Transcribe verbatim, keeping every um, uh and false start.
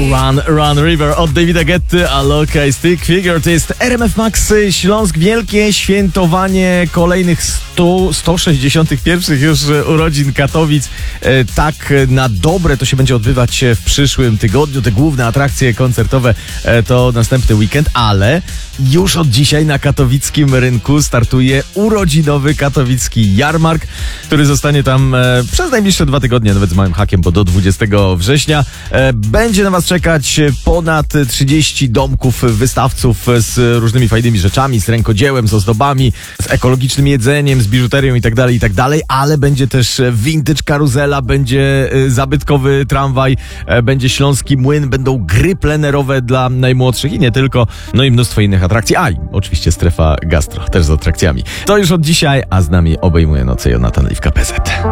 Run, Run River od Davida Guetty, a Loka Stick Figure. To jest R M F Max Śląsk. Wielkie świętowanie kolejnych stu, stu sześćdziesiątych pierwszych już urodzin Katowic. E, tak na dobre to się będzie odbywać w przyszłym tygodniu. Te główne atrakcje koncertowe e, to następny weekend, ale już od dzisiaj na katowickim rynku startuje urodzinowy katowicki jarmark, który zostanie tam e, przez najbliższe dwa tygodnie, nawet z małym hakiem, bo do dwudziestego września. E, będzie na was czekać ponad trzydzieści domków wystawców z różnymi fajnymi rzeczami, z rękodziełem, z ozdobami, z ekologicznym jedzeniem, z biżuterią i tak dalej, i tak dalej, ale będzie też vintage karuzela, będzie e, zabytkowy tramwaj, e, będzie śląski młyn, będą gry plenerowe dla najmłodszych i nie tylko, no i mnóstwo innych atrakcji. A i oczywiście strefa gastro, też z atrakcjami. To już od dzisiaj, a z nami obejmuje noce Jonatan Liwka P Z.